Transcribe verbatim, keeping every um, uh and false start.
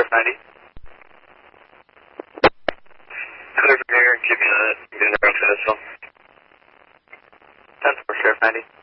Sheriff ninety. Clear for here, give me a, give me the rest of this one. ten four, Sheriff ninety.